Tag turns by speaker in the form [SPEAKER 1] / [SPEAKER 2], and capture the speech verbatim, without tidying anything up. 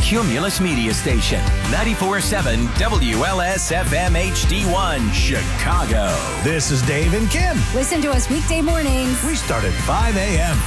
[SPEAKER 1] Cumulus Media Station, ninety-four point seven W L S F M H D one, Chicago.
[SPEAKER 2] This is Dave and Kim.
[SPEAKER 3] Listen to us weekday mornings.
[SPEAKER 2] We start at five a.m.